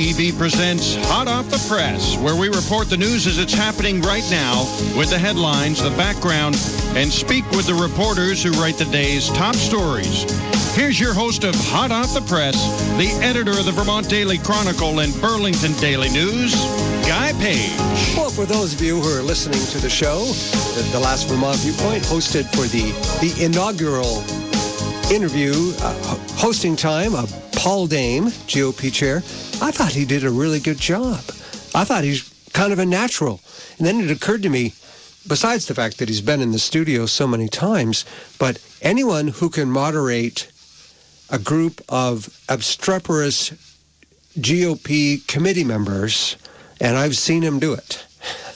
TV presents Hot Off the Press, where we report the news as it's happening right now with the headlines, the background, and speak with the reporters who write the day's top stories. Here's your host of Hot Off the Press, the editor of the Vermont Daily Chronicle and Burlington Daily News, Guy Page. Well, for those of you who are listening to the show, the Last Vermont Viewpoint, hosted for the inaugural interview, hosting time of Paul Dame, GOP chair, I thought he did a really good job. I thought he's kind of a natural. And then it occurred to me, besides the fact that he's been in the studio so many times, but anyone who can moderate a group of obstreperous GOP committee members, and I've seen him do it,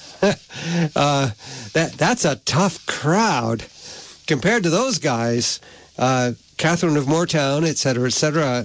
that's a tough crowd. Compared to those guys, Catherine of Moortown, et cetera,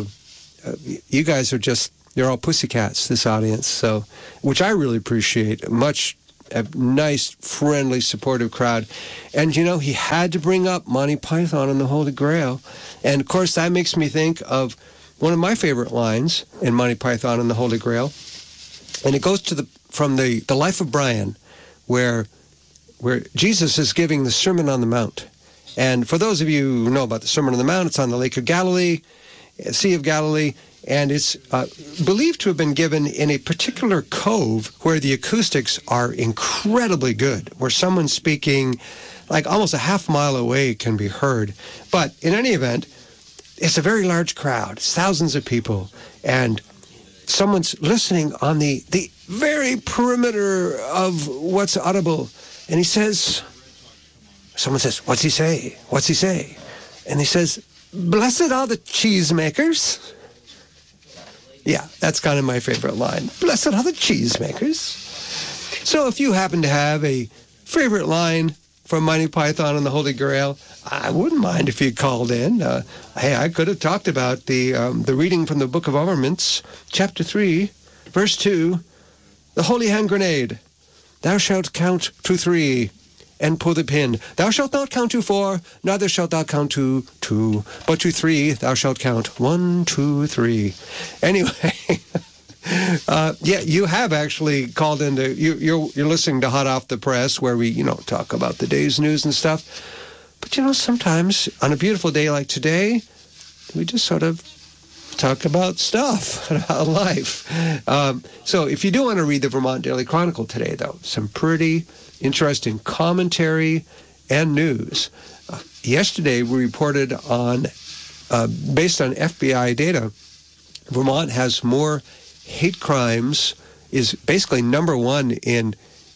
you guys are just, you're all pussycats, this audience, so, which I really appreciate. A nice, friendly, supportive crowd. And, you know, he had to bring up Monty Python and the Holy Grail. And, of course, that makes me think of one of my favorite lines in Monty Python and the Holy Grail. And it goes to from the Life of Brian, where Jesus is giving the Sermon on the Mount. And for those of you who know about the Sermon on the Mount, it's on the Lake of Galilee, Sea of Galilee, and it's believed to have been given in a particular cove where the acoustics are incredibly good, where someone speaking like almost a half mile away can be heard. But in any event, it's a very large crowd, thousands of people, and someone's listening on the very perimeter of what's audible, and someone says, "What's he say? What's he say?" And he says, "Blessed are the cheesemakers." Yeah, that's kind of my favorite line. Blessed are the cheesemakers. So if you happen to have a favorite line from Monty Python and the Holy Grail, I wouldn't mind if you called in. Hey, I could have talked about the reading from the Book of Armaments, chapter 3, verse 2, the Holy Hand Grenade. Thou shalt count to 3. And pull the pin. Thou shalt not count to 4, neither shalt thou count to 2, but to 3 thou shalt count 1, 2, 3. Anyway, yeah, you have actually called into. You're listening to Hot Off the Press, where we talk about the day's news and stuff. But sometimes on a beautiful day like today, we just sort of talk about stuff, about life. So if you do want to read the Vermont Daily Chronicle today, though, some pretty interesting commentary and news. Yesterday, we reported on, based on FBI data, Vermont has more hate crimes, is basically number one in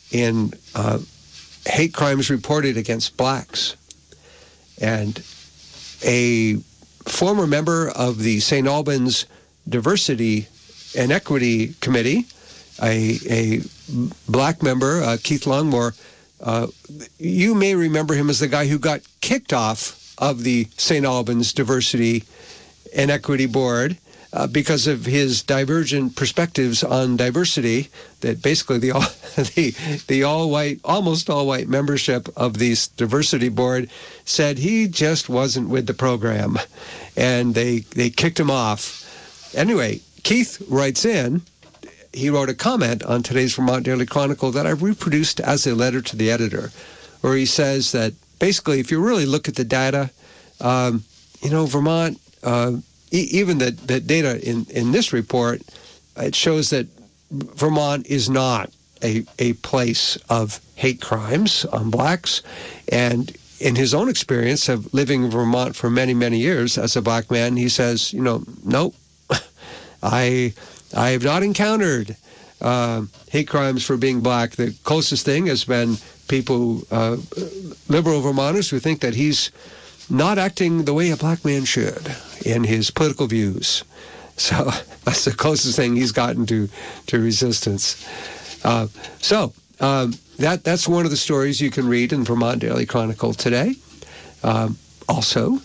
hate crimes reported against blacks. And a former member of the St. Albans Diversity and Equity Committee, a black member, Keith Longmore, you may remember him as the guy who got kicked off of the St. Albans Diversity and Equity Board because of his divergent perspectives on diversity, that basically the all-white, almost all-white membership of the diversity board said he just wasn't with the program, and they kicked him off. Anyway, Keith writes in, he wrote a comment on today's Vermont Daily Chronicle that I've reproduced as a letter to the editor, where he says that basically if you really look at the data, Vermont, even the data in this report, it shows that Vermont is not a place of hate crimes on blacks. And in his own experience of living in Vermont for many, many years as a black man, he says, nope, I have not encountered hate crimes for being black. The closest thing has been people, liberal Vermonters, who think that he's not acting the way a black man should in his political views. So that's the closest thing he's gotten to resistance. That's one of the stories you can read in Vermont Daily Chronicle today. Also,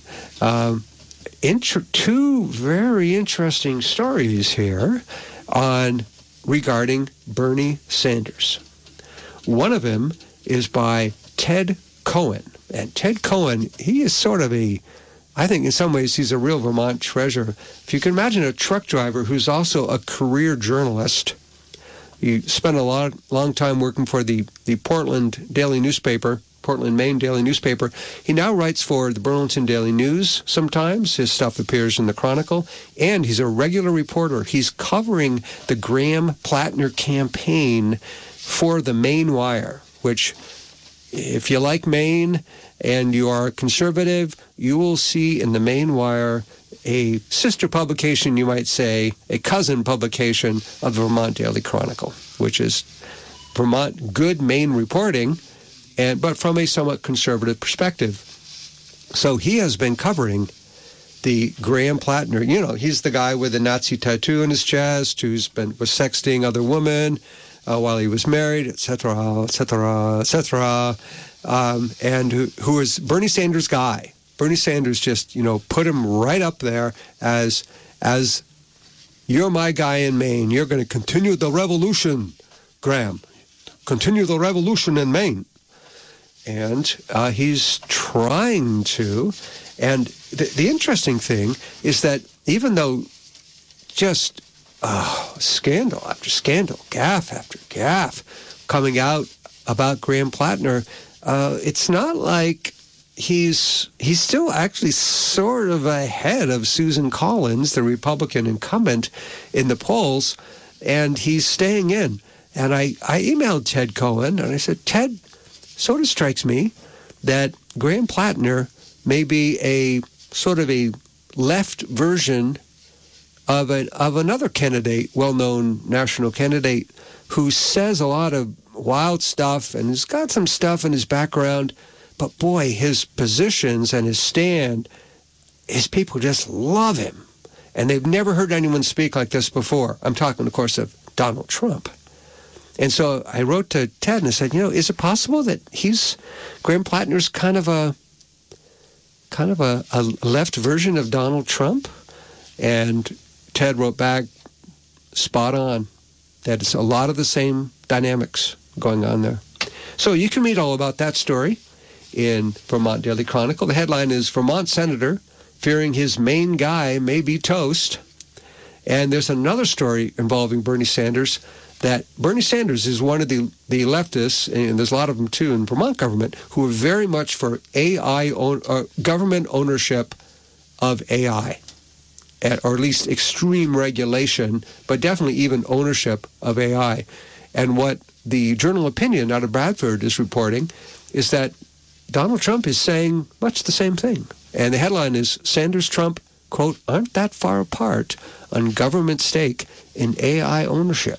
two very interesting stories here regarding Bernie Sanders. One of them is by Ted Cohen. And Ted Cohen, he is sort of a I think in some ways he's a real Vermont treasure. If you can imagine a truck driver who's also a career journalist. He spent a long time working for the Portland Daily Newspaper, Portland, Maine Daily Newspaper. He now writes for the Burlington Daily News sometimes. His stuff appears in the Chronicle. And he's a regular reporter. He's covering the Graham Plattner campaign for the Maine Wire, which, if you like Maine and you are conservative, you will see in the Maine Wire a sister publication, you might say, a cousin publication of the Vermont Daily Chronicle, which is Vermont good Maine reporting, but from a somewhat conservative perspective. So he has been covering the Graham Plattner. You know, he's the guy with the Nazi tattoo on his chest was sexting other women while he was married, etc., etc., etc., and who is Bernie Sanders' guy. Bernie Sanders just, put him right up there as you're my guy in Maine. You're going to continue the revolution, Graham. Continue the revolution in Maine. And he's trying to. And the interesting thing is that even though just scandal after scandal, gaffe after gaffe coming out about Graham Plattner, it's not like he's still actually sort of ahead of Susan Collins, the Republican incumbent, in the polls, and he's staying in. And I emailed Ted Cohen, and I said, Ted, sort of strikes me that Graham Plattner may be a sort of a left version of another candidate, well-known national candidate, who says a lot of wild stuff and has got some stuff in his background. But boy, his positions and his stand, his people just love him. And they've never heard anyone speak like this before. I'm talking, of course, of Donald Trump. And so I wrote to Ted and I said, is it possible that Graham Plattner's kind of a left version of Donald Trump? And Ted wrote back, spot on. That it's a lot of the same dynamics going on there. So you can read all about that story in Vermont Daily Chronicle. The headline is Vermont Senator fearing his Maine guy may be toast. And there's another story involving Bernie Sanders, that Bernie Sanders is one of the leftists, and there's a lot of them too in Vermont government, who are very much for government ownership of AI, or at least extreme regulation, but definitely even ownership of AI. And what the Journal Opinion out of Bradford is reporting is that Donald Trump is saying much the same thing. And the headline is, Sanders-Trump, quote, aren't that far apart on government stake in AI ownership.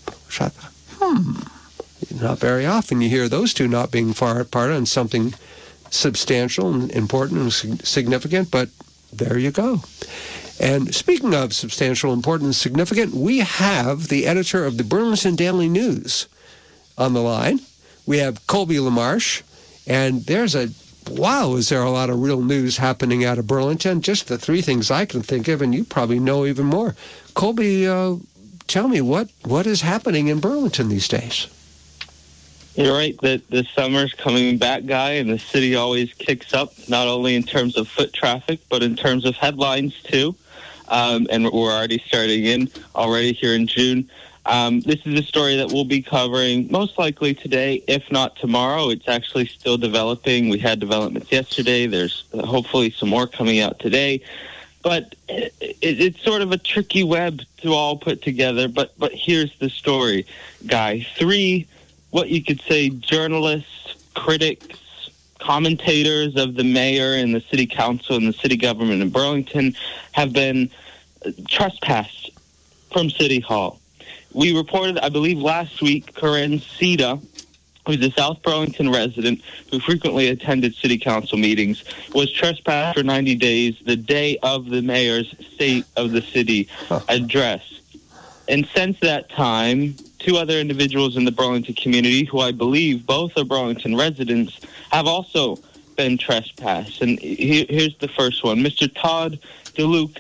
Not very often you hear those two not being far apart on something substantial and important and significant, but there you go. And speaking of substantial, important, and significant, we have the editor of the Burlington Daily News on the line. We have Colby LaMarche, and is there a lot of real news happening out of Burlington? Just the three things I can think of, and you probably know even more. Colby, tell me, what is happening in Burlington these days? You're right that the summer's coming back, Guy, and the city always kicks up, not only in terms of foot traffic, but in terms of headlines, too. And we're already starting already here in June. This is a story that we'll be covering most likely today, if not tomorrow. It's actually still developing. We had developments yesterday. There's hopefully some more coming out today. But it's sort of a tricky web to all put together. But here's the story, Guy. 3, what you could say, journalists, critics, commentators of the mayor and the city council and the city government in Burlington have been trespassed from City Hall. We reported, I believe last week, Corinne Sita, who's a South Burlington resident who frequently attended city council meetings, was trespassed for 90 days the day of the mayor's State of the City address. And since that time, 2 other individuals in the Burlington community, who I believe both are Burlington residents, have also been trespassed. And here's the first one. Mr. Todd DeLuca,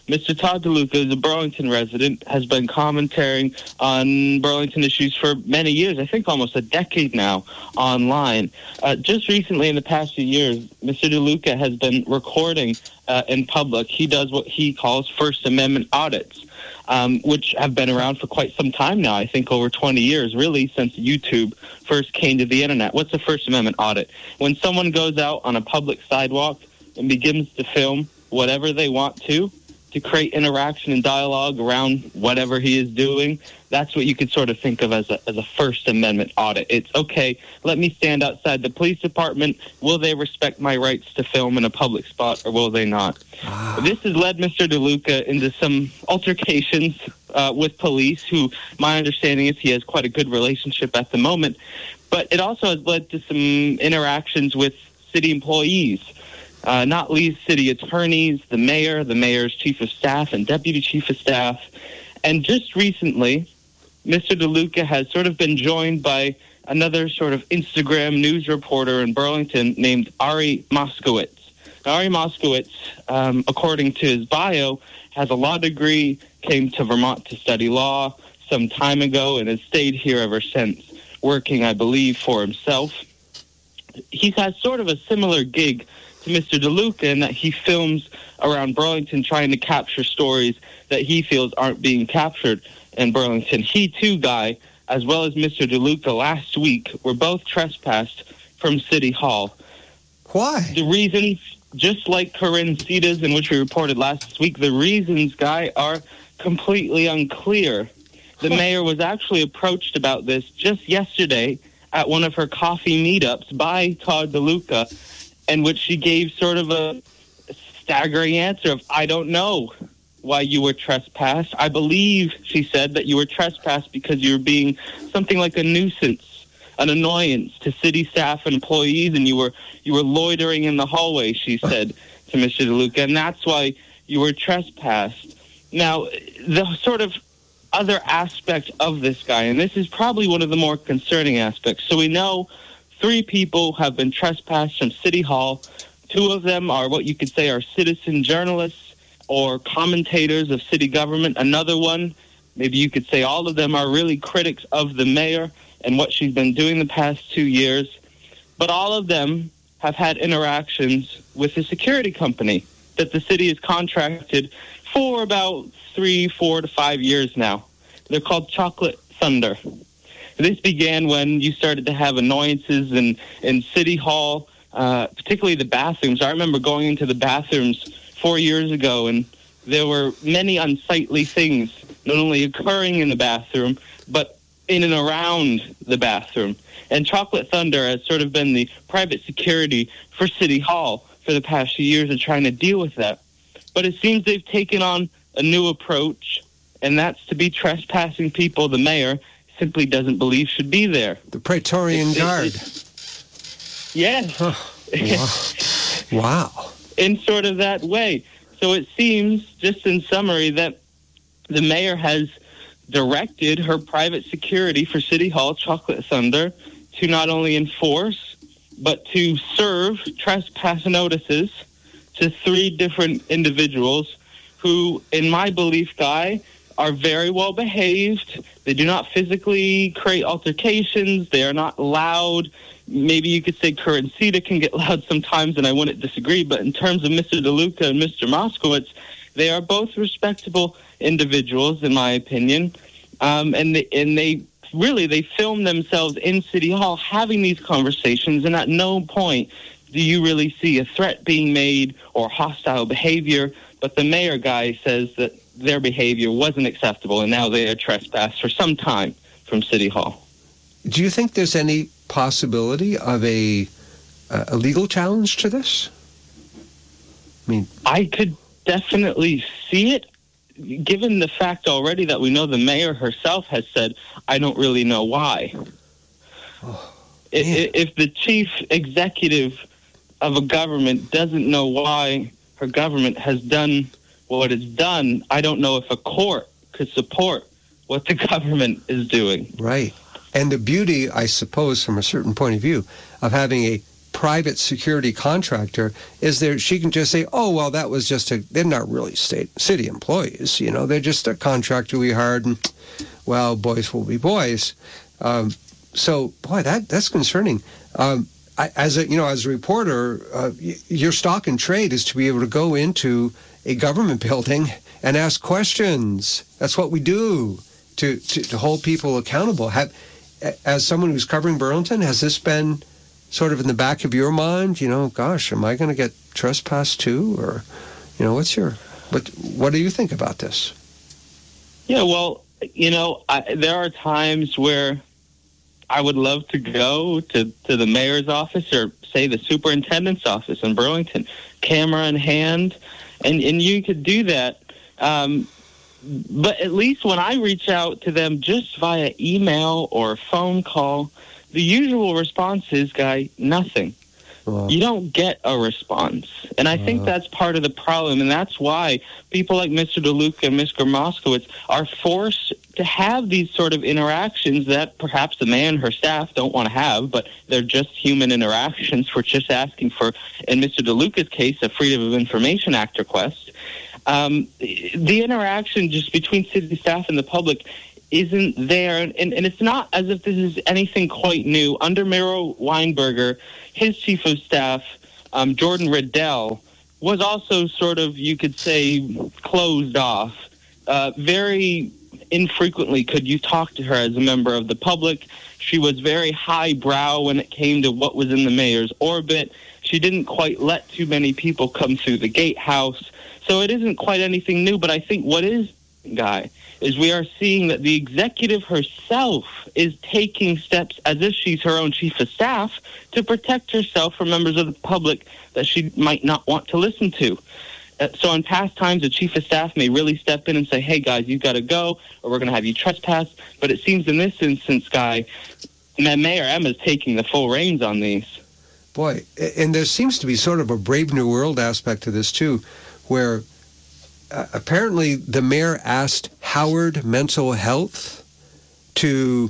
Mr. Todd DeLuca is a Burlington resident, has been commentating on Burlington issues for many years, I think almost a decade now, online. Just recently, in the past few years, Mr. DeLuca has been recording in public. He does what he calls First Amendment audits, which have been around for quite some time now, I think over 20 years, really since YouTube first came to the internet. What's a First Amendment audit? When someone goes out on a public sidewalk and begins to film whatever they want to create interaction and dialogue around whatever he is doing, that's what you could sort of think of as a First Amendment audit. It's, okay, let me stand outside the police department. Will they respect my rights to film in a public spot, or will they not? This has led Mr. DeLuca into some altercations with police, who, my understanding is, he has quite a good relationship at the moment. But it also has led to some interactions with city employees, not least city attorneys, the mayor, the mayor's chief of staff and deputy chief of staff. And just recently, Mr. DeLuca has sort of been joined by another sort of Instagram news reporter in Burlington named Ari Moskowitz. Now, Ari Moskowitz, according to his bio, has a law degree, came to Vermont to study law some time ago, and has stayed here ever since, working, I believe, for himself. He's had sort of a similar gig to Mr. DeLuca in that he films around Burlington trying to capture stories that he feels aren't being captured in Burlington. He too, Guy, as well as Mr. DeLuca last week, were both trespassed from City Hall. Why? The reasons, just like Corinne Cedas, in which we reported last week, the reasons, Guy, are completely unclear. The mayor was actually approached about this just yesterday at one of her coffee meetups by Todd DeLuca, in which she gave sort of a staggering answer of, I don't know why you were trespassed. I believe, she said, that you were trespassed because you were being something like a nuisance, an annoyance to city staff and employees, and you were loitering in the hallway, she said to Mr. DeLuca, and that's why you were trespassed. Now, the sort of other aspect of this guy, and this is probably one of the more concerning aspects. So we know 3 people have been trespassed from City Hall. 2 of them are what you could say are citizen journalists or commentators of city government. Another one, maybe you could say all of them, are really critics of the mayor and what she's been doing the past 2 years. But all of them have had interactions with a security company that the city has contracted for about 3, 4 to 5 years now. They're called Chocolate Thunder. This began when you started to have annoyances in City Hall, particularly the bathrooms. I remember going into the bathrooms 4 years ago, and there were many unsightly things not only occurring in the bathroom, but in and around the bathroom. And Chocolate Thunder has sort of been the private security for City Hall for the past few years of trying to deal with that. But it seems they've taken on a new approach, and that's to be trespassing people the mayor simply doesn't believe should be there. The Praetorian Guard. Yes. Wow. In sort of that way. So it seems, just in summary, that the mayor has directed her private security for City Hall, Chocolate Thunder, to not only enforce, but to serve trespass notices to 3 different individuals who, in my belief, Guy, are very well behaved. They do not physically create altercations. They are not loud. Maybe you could say Corinne Cedas can get loud sometimes, and I wouldn't disagree. But in terms of Mr. DeLuca and Mr. Moskowitz, they are both respectable individuals, in my opinion. And they film themselves in City Hall having these conversations, and at no point do you really see a threat being made or hostile behavior. But the mayor, Guy, says that their behavior wasn't acceptable, and now they are trespassed for some time from City Hall. Do you think there's any possibility of a legal challenge to this? I mean, I could definitely see it, given the fact already that we know the mayor herself has said, I don't really know why. If the chief executive of a government doesn't know why her government has done what it's done, I don't know if a court could support what the government is doing. Right. And the beauty, I suppose, from a certain point of view, of having a private security contractor is there. She can just say, oh, well, that was just they're not really city employees. They're just a contractor we hired, and, well, boys will be boys. So, boy, that's concerning. As a reporter, your stock and trade is to be able to go into a government building and ask questions. That's what we do to hold people accountable. As someone who's covering Burlington, has this been sort of in the back of your mind? Gosh, am I going to get trespassed too? Or, what do you think about this? Yeah, well, there are times where I would love to go to the mayor's office or, say, the superintendent's office in Burlington, camera in hand, and you could do that. But at least when I reach out to them just via email or phone call, the usual response is, Guy, nothing. Wow. You don't get a response. And I think that's part of the problem, and that's why people like Mr. DeLuca and Mr. Moskowitz are forced to have these sort of interactions that perhaps the mayor and her staff don't want to have, but they're just human interactions. We're just asking for, in Mr. DeLuca's case, a Freedom of Information Act request. The interaction just between city staff and the public isn't there, and it's not as if this is anything quite new. Under Mayor Weinberger, his chief of staff, Jordan Riddell, was also sort of, you could say, closed off. Very infrequently could you talk to her as a member of the public. She was very highbrow when it came to what was in the mayor's orbit. She didn't quite let too many people come through the gatehouse. So it isn't quite anything new, but I think what is, Guy, is we are seeing that the executive herself is taking steps as if she's her own chief of staff to protect herself from members of the public that she might not want to listen to. So in past times, the chief of staff may really step in and say, hey, guys, you've got to go, or we're going to have you trespass. But it seems in this instance, Guy, Mayor Emma's taking the full reins on these. Boy, and there seems to be sort of a Brave New World aspect to this, too, where apparently the mayor asked Howard Mental Health to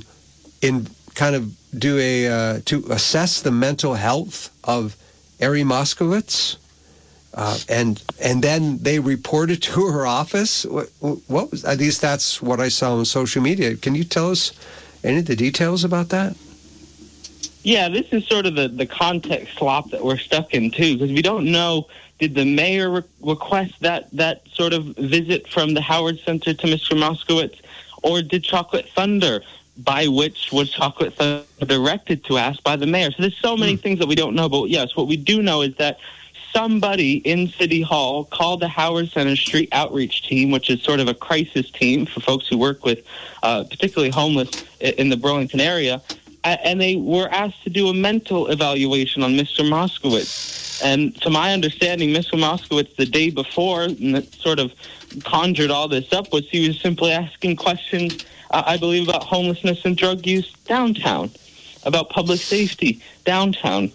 assess the mental health of Ari Moskowitz, and then they reported to her office. What was, at least that's what I saw on social media. Can you tell us any of the details about that? Yeah, this is sort of the context slop that we're stuck in, too, because we don't know, did the mayor request that sort of visit from the Howard Center to Mr. Moskowitz, or did Chocolate Thunder, by which was Chocolate Thunder directed to ask by the mayor? So there's so many things that we don't know, but yes, what we do know is that somebody in City Hall called the Howard Center Street Outreach Team, which is sort of a crisis team for folks who work with particularly homeless in the Burlington area, and they were asked to do a mental evaluation on Mr. Moskowitz. And to my understanding, Mr. Moskowitz, the day before, and that sort of conjured all this up, was he was simply asking questions, I believe, about homelessness and drug use downtown, about public safety downtown.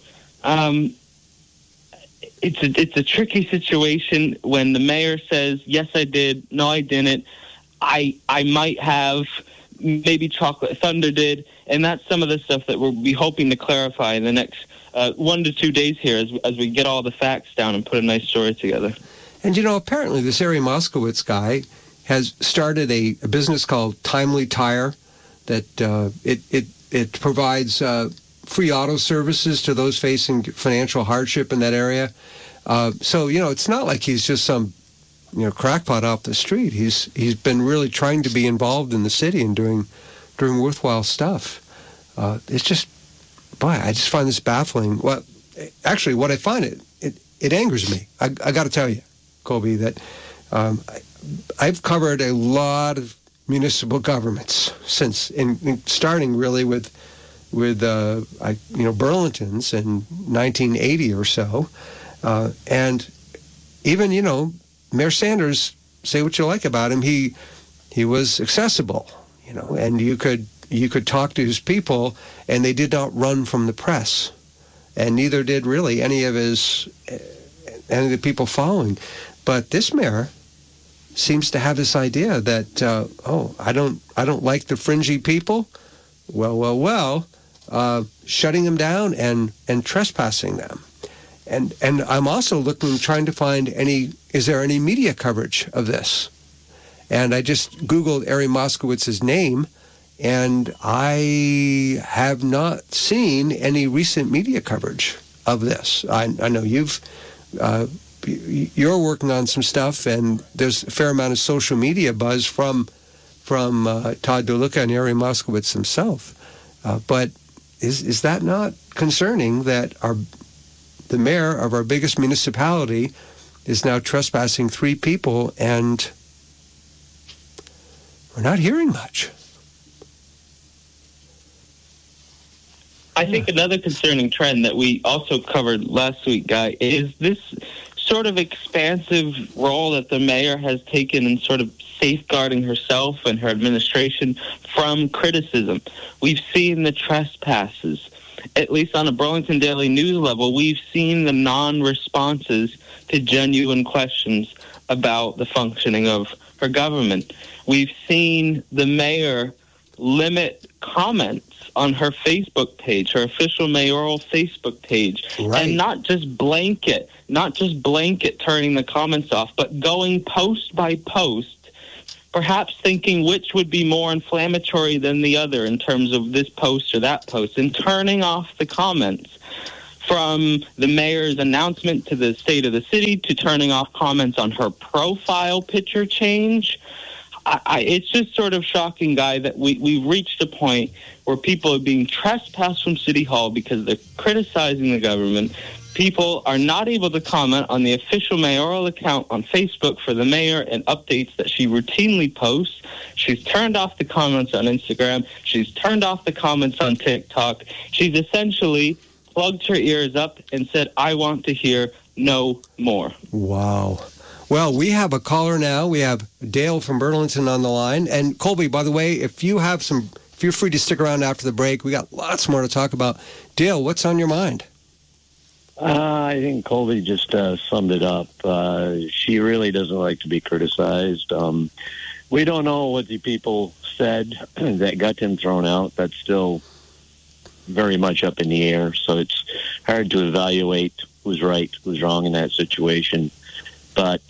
It's a tricky situation when the mayor says, yes, I did, no, I didn't, I might have, maybe Chocolate Thunder did, and that's some of the stuff that we'll be hoping to clarify in the next 1 to 2 days here as we get all the facts down and put a nice story together. And, apparently this Ari Moskowitz guy has started a business called Timely Tire that it provides free auto services to those facing financial hardship in that area. So, it's not like he's just some, crackpot off the street. He's been really trying to be involved in the city and doing worthwhile stuff. It's just, boy, I just find this baffling. Well, actually, what I find it angers me. I got to tell you, Colby, that I've covered a lot of municipal governments since, starting really with Burlington's in 1980 or so, and even Mayor Sanders, say what you like about him, he was accessible, and you could talk to his people, and they did not run from the press, and neither did really any of the people following. But this mayor seems to have this idea that I don't like the fringy people. Well, shutting them down and trespassing them. And I'm also trying to find is there any media coverage of this? And I just Googled Ari Moskowitz's name, and I have not seen any recent media coverage of this. I know you're working on some stuff, and there's a fair amount of social media buzz from Todd DeLuca and Ari Moskowitz himself. But is that not concerning that the mayor of our biggest municipality is now trespassing 3 people, and we're not hearing much? I think another concerning trend that we also covered last week, Guy, is this sort of expansive role that the mayor has taken in sort of safeguarding herself and her administration from criticism. We've seen the trespasses. At least on a Burlington Daily News level, we've seen the non-responses to genuine questions about the functioning of her government. We've seen the mayor limit comments on her Facebook page, her official mayoral Facebook page, right. And not just blanket turning the comments off, but going post by post, perhaps thinking which would be more inflammatory than the other in terms of this post or that post, and turning off the comments. From the mayor's announcement to the state of the city to turning off comments on her profile picture change. It's just sort of shocking, Guy, that we've reached a point where people are being trespassed from City Hall because they're criticizing the government. People are not able to comment on the official mayoral account on Facebook for the mayor and updates that she routinely posts. She's turned off the comments on Instagram. She's turned off the comments on TikTok. She's essentially plugged her ears up and said, I want to hear no more. Wow. Well, we have a caller now. We have Dale from Burlington on the line. And Colby, by the way, if you're free to stick around after the break, we got lots more to talk about. Dale, what's on your mind? I think Colby just summed it up. She really doesn't like to be criticized. We don't know what the people said that got him thrown out. That's still very much up in the air. So it's hard to evaluate who's right, who's wrong in that situation. But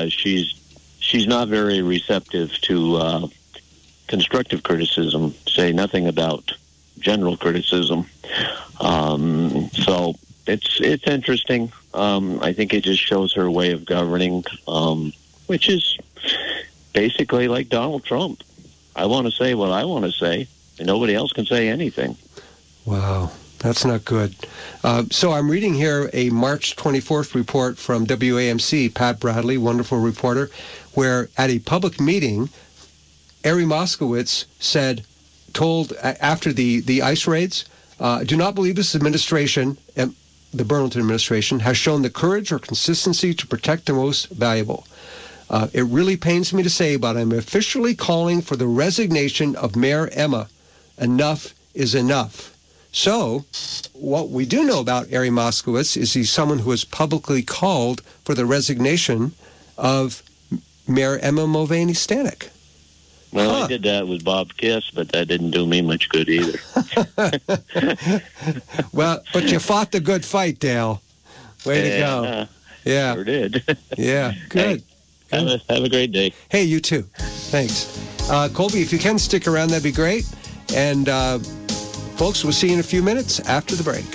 she's not very receptive to constructive criticism, say nothing about general criticism. So it's interesting. I think it just shows her way of governing, which is basically like Donald Trump. I want to say what I want to say, and nobody else can say anything. Wow. That's not good. So I'm reading here a March 24th report from WAMC, Pat Bradley, wonderful reporter, where at a public meeting, Ari Moskowitz told after the ICE raids, do not believe this administration, the Burlington administration, has shown the courage or consistency to protect the most valuable. It really pains me to say, but I'm officially calling for the resignation of Mayor Emma. Enough is enough. So, what we do know about Ari Moskowitz is he's someone who has publicly called for the resignation of Mayor Emma Mulvaney Stanek. Well, I did that with Bob Kiss, but that didn't do me much good either. Well, but you fought the good fight, Dale. Way to go. Yeah. Sure did. Yeah, good. Hey, have a great day. Hey, you too. Thanks. Colby, if you can stick around, that'd be great. And, folks, we'll see you in a few minutes after the break.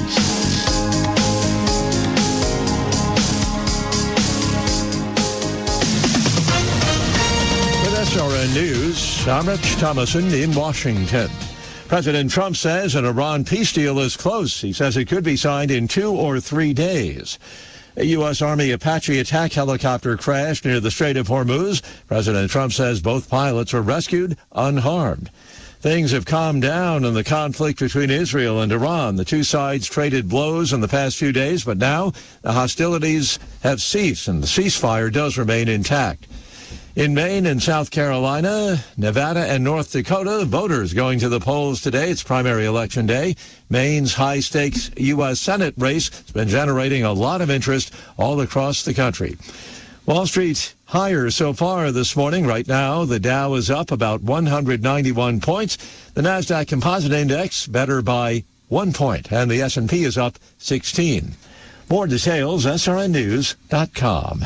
With SRN News, I'm Rich Thomason in Washington. President Trump says an Iran peace deal is close. He says it could be signed in 2 or 3 days. A U.S. Army Apache attack helicopter crashed near the Strait of Hormuz. President Trump says both pilots were rescued unharmed. Things have calmed down in the conflict between Israel and Iran. The two sides traded blows in the past few days, but now the hostilities have ceased and the ceasefire does remain intact. In Maine and South Carolina, Nevada and North Dakota, voters going to the polls today. It's primary election day. Maine's high-stakes U.S. Senate race has been generating a lot of interest all across the country. Wall Street higher so far this morning. Right now, the Dow is up about 191 points. The Nasdaq Composite Index better by 1 point, and the S&P is up 16. More details, srnnews.com.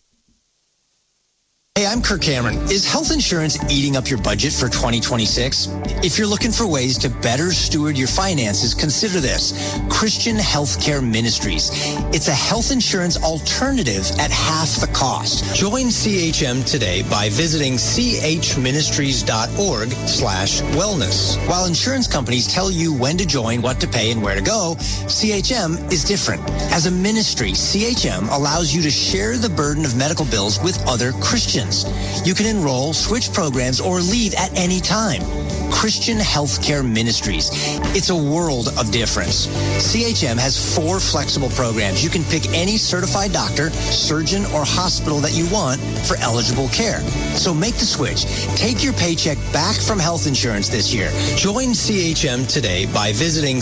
Hey, I'm Kirk Cameron. Is health insurance eating up your budget for 2026? If you're looking for ways to better steward your finances, consider this. Christian Healthcare Ministries. It's a health insurance alternative at half the cost. Join CHM today by visiting chministries.org/wellness. While insurance companies tell you when to join, what to pay, and where to go, CHM is different. As a ministry, CHM allows you to share the burden of medical bills with other Christians. You can enroll, switch programs, or leave at any time. Christian Healthcare Ministries. It's a world of difference. CHM has 4 flexible programs. You can pick any certified doctor, surgeon, or hospital that you want for eligible care. So make the switch. Take your paycheck back from health insurance this year. Join CHM today by visiting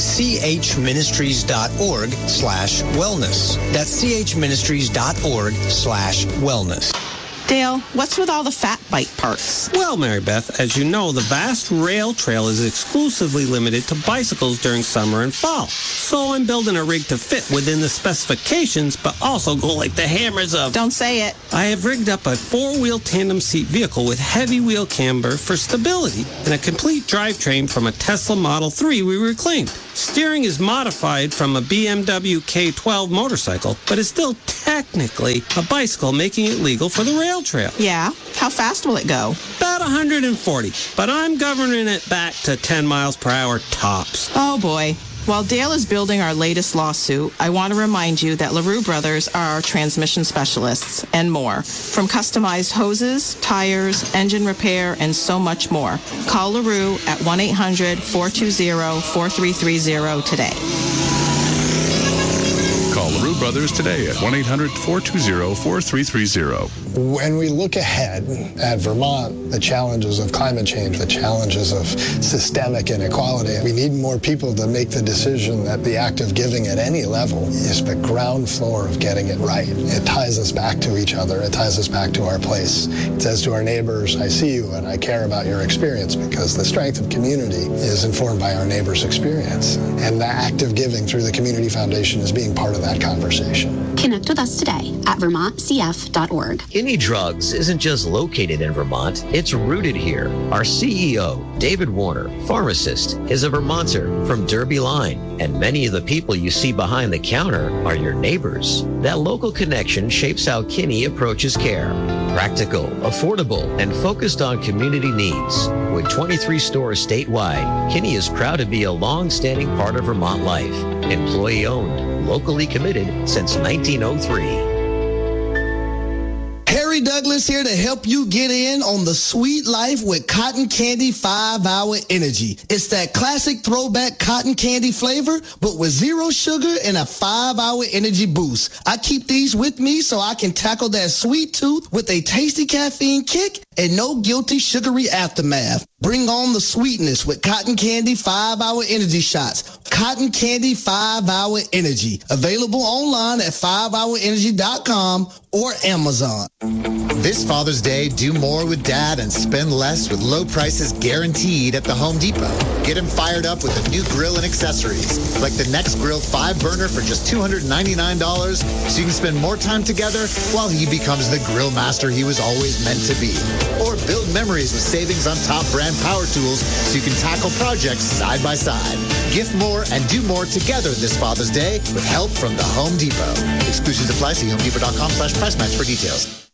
chministries.org/wellness. That's chministries.org/wellness. Dale, what's with all the fat bike parks? Well, Mary Beth, as you know, the vast rail trail is exclusively limited to bicycles during summer and fall. So I'm building a rig to fit within the specifications, but also go like the hammers of... Don't say it. I have rigged up a 4-wheel tandem seat vehicle with heavy wheel camber for stability and a complete drivetrain from a Tesla Model 3 we reclaimed. Steering is modified from a BMW K12 motorcycle, but is still technically a bicycle, making it legal for the rail trail. Yeah? How fast will it go? About 140, but I'm governing it back to 10 miles per hour tops. Oh, boy. While Dale is building our latest lawsuit, I want to remind you that LaRue Brothers are our transmission specialists and more. From customized hoses, tires, engine repair, and so much more. Call LaRue at 1-800-420-4330 today. Call LaRue Brothers today at 1-800-420-4330. When we look ahead at Vermont, the challenges of climate change, the challenges of systemic inequality, we need more people to make the decision that the act of giving at any level is the ground floor of getting it right. It ties us back to each other. It ties us back to our place. It says to our neighbors, I see you and I care about your experience, because the strength of community is informed by our neighbors' experience. And the act of giving through the Community Foundation is being part of that conversation. Connect with us today at vermontcf.org. Kinney Drugs isn't just located in Vermont, it's rooted here. Our CEO, David Warner, pharmacist, is a Vermonter from Derby Line, and many of the people you see behind the counter are your neighbors. That local connection shapes how Kinney approaches care. Practical, affordable, and focused on community needs. With 23 stores statewide, Kinney is proud to be a long-standing part of Vermont life. Employee-owned, locally committed since 1903. Harry Douglas here to help you get in on the sweet life with Cotton Candy 5-Hour Energy. It's that classic throwback cotton candy flavor, but with 0 sugar and a 5-hour energy boost. I keep these with me so I can tackle that sweet tooth with a tasty caffeine kick and no guilty sugary aftermath. Bring on the sweetness with Cotton Candy 5-Hour Energy Shots. Cotton Candy 5-Hour Energy. Available online at 5hourenergy.com or Amazon. This Father's Day, do more with Dad and spend less with low prices guaranteed at the Home Depot. Get him fired up with a new grill and accessories, like the Next Grill 5-burner for just $299, so you can spend more time together while he becomes the grill master he was always meant to be. Or build memories with savings on top brand power tools so you can tackle projects side by side. Gift more and do more together this Father's Day with help from the Home Depot. Exclusions apply. See HomeDepot.com/price match for details.